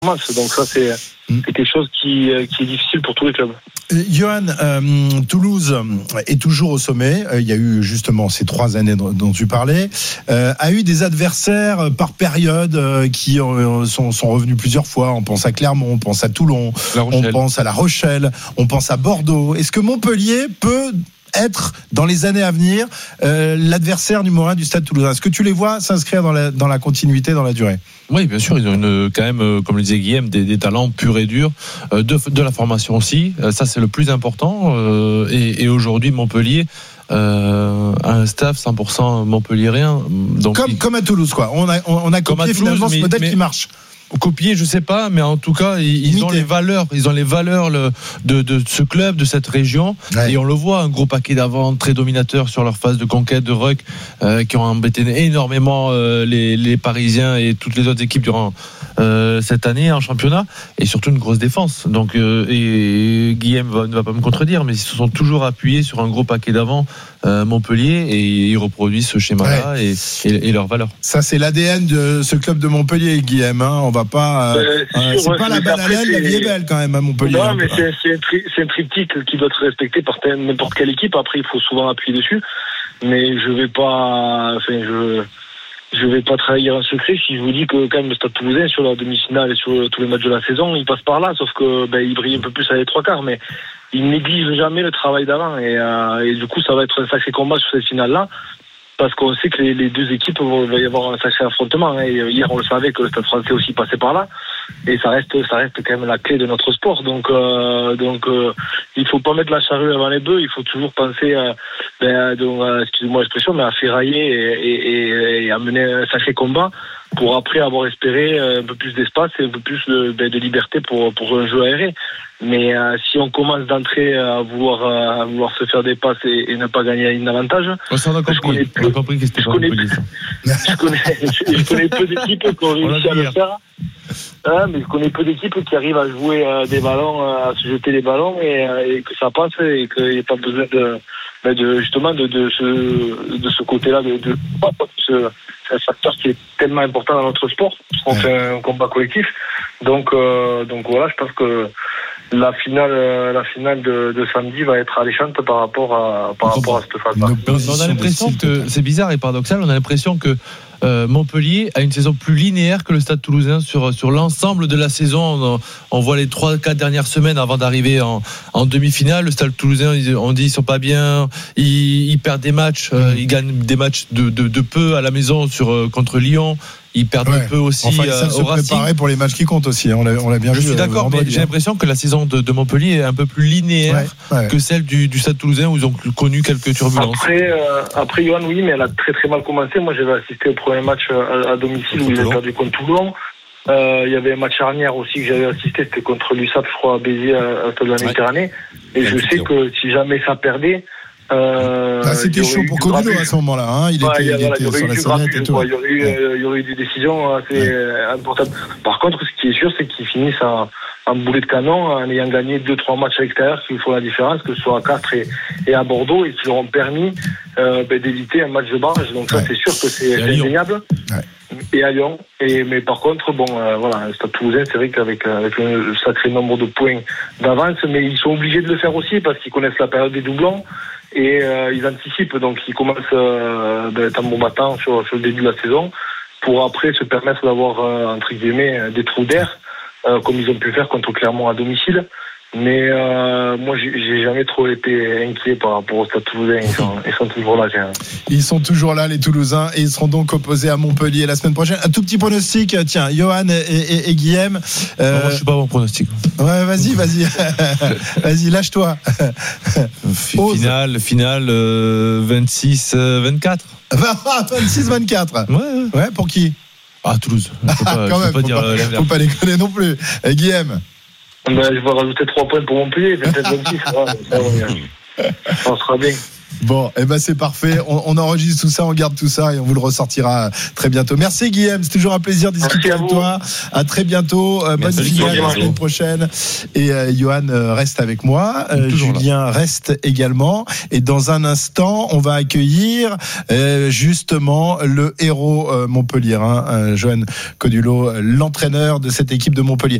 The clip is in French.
Donc ça, c'est quelque chose qui est difficile pour tous les clubs. Johan, Toulouse est toujours au sommet. Il y a eu justement ces 3 années dont tu parlais. A eu des adversaires par période qui sont revenus plusieurs fois. On pense à Clermont, on pense à Toulon, on pense à La Rochelle, on pense à Bordeaux. Est-ce que Montpellier peut être dans les années à venir l'adversaire numéro 1 du Stade Toulousain? Est-ce que tu les vois s'inscrire dans la continuité, dans la durée? Oui, bien sûr, ils ont quand même, comme le disait Guillaume, des talents purs et durs, de la formation aussi. Ça, c'est le plus important. Et aujourd'hui, Montpellier a un staff 100% montpelliérien. Donc comme à Toulouse, quoi. On a copié finalement ce modèle qui marche. Copier, je sais pas, mais en tout cas, ils ont les valeurs de ce club, de cette région, et on le voit, un gros paquet d'avant, très dominateur sur leur phase de conquête de ruck, qui ont embêté énormément les Parisiens et toutes les autres équipes durant cette année en championnat, et surtout une grosse défense. Donc, et Guillaume ne va pas me contredire, mais ils se sont toujours appuyés sur un gros paquet d'avant. Montpellier, et ils reproduisent ce schéma-là et leurs valeurs. Ça, c'est l'ADN de ce club de Montpellier, Guillaume. On va pas. C'est pas la balle à l'aile, la vie est belle quand même à Montpellier. Non, mais c'est un triptyque qui doit être respecté par n'importe quelle équipe. Après, il faut souvent appuyer dessus. Mais je vais pas. Je vais pas trahir un secret si je vous dis que quand même le Stade Toulousain sur la demi-finale et sur tous les matchs de la saison, il passe par là. Sauf que il brille un peu plus à les 3/4, mais il néglige jamais le travail d'avant et du coup ça va être un sacré combat sur cette finale-là, parce qu'on sait que les deux équipes il va y avoir un sacré affrontement. Et hier on le savait que le Stade Français aussi passait par là, et ça reste quand même la clé de notre sport. Donc il faut pas mettre la charrue avant les bœufs. Il faut toujours penser excusez-moi l'expression, mais à ferrailler et à mener un sacré combat pour après avoir espéré un peu plus d'espace et un peu plus de liberté pour un jeu aéré. Mais si on commence d'entrer à vouloir se faire des passes et ne pas gagner un avantage, je connais peu d'équipes qui ont réussi à le faire. Mais je connais peu d'équipes qui arrivent à jouer des ballons, à se jeter les ballons et que ça passe et qu'il n'y ait pas besoin justement de ce côté-là c'est un facteur qui est tellement important dans notre sport, parce qu'on fait un combat collectif. Donc voilà, je pense que la finale de samedi va être alléchante par rapport à cette phase-là. On a l'impression que c'est bizarre et paradoxal. On a l'impression que Montpellier a une saison plus linéaire que le Stade Toulousain sur l'ensemble de la saison. On voit les 3-4 dernières semaines avant d'arriver en demi-finale. Le Stade Toulousain, on dit ils sont pas bien, ils perdent des matchs, ils gagnent des matchs de peu à la maison contre Lyon. Ils perdent un peu aussi ils savent se préparer pour les matchs qui comptent aussi. On l'a bien vu. Je suis d'accord, mais j'ai l'impression que la saison de Montpellier est un peu plus linéaire que celle du Stade Toulousain, où ils ont connu quelques turbulences. Après Johan, oui, mais elle a très très mal commencé. Moi, j'avais assisté au premier match à domicile où ils ont perdu contre Toulon. Il y avait un match charnière aussi que j'avais assisté, c'était contre l'USAP, je crois, à Béziers, à Stade de la Méditerranée. Et je sais que si jamais ça perdait, c'était chaud pour Coludo à ce moment-là. Il était sur la sellette et tout. Il y aurait eu des décisions assez importantes. Par contre, ce qui est sûr, c'est qu'ils finissent en boulet de canon en ayant gagné 2-3 matchs à l'extérieur qui font la différence, que ce soit à Castres et à Bordeaux, et qui leur ont permis d'éviter un match de barrage. Donc ça, c'est sûr que c'est indéniable. Et à Lyon. Mais par contre, le Stade Toulousain, c'est vrai qu'avec un sacré nombre de points d'avance, mais ils sont obligés de le faire aussi parce qu'ils connaissent la période des doublons. Et ils anticipent, donc ils commencent tambour battant sur le début de la saison pour après se permettre d'avoir entre guillemets des trous d'air comme ils ont pu faire contre Clermont à domicile. Mais moi j'ai jamais trop été inquiet par rapport au Stade Toulousain. Ils sont toujours là. Ils sont toujours là, les Toulousains, et ils seront donc opposés à Montpellier la semaine prochaine. Un tout petit pronostic, tiens, Johan et Guillaume. Moi, je suis pas bon pronostic. Ouais, vas-y, vas-y, lâche-toi. Finale 26-24. 26-24. Ouais, pour qui? Toulouse. Faut pas déconner non plus. Guillaume. Je vais rajouter 3 points pour Montpellier, peut-être 26. Ça sera bien. Bon, c'est parfait. On enregistre tout ça, on garde tout ça et on vous le ressortira très bientôt. Merci Guillaume, c'est toujours un plaisir de discuter avec toi. À très bientôt. Bonne finale la semaine prochaine. Et Johan reste avec moi. Julien reste également. Et dans un instant, on va accueillir justement le héros Montpellier, Johan Codulot, l'entraîneur de cette équipe de Montpellier.